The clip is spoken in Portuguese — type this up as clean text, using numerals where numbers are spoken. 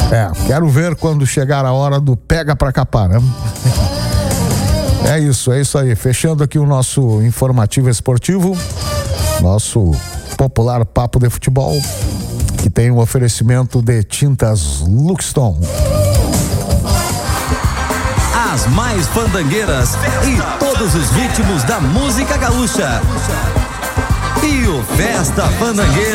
Quero ver quando chegar a hora do pega pra capar, né? É isso aí. Fechando aqui o nosso informativo esportivo, nosso popular papo de futebol, que tem um oferecimento de tintas Luxton. As mais fandangueiras e todos os ritmos da música gaúcha. E o Festa Fandangueira.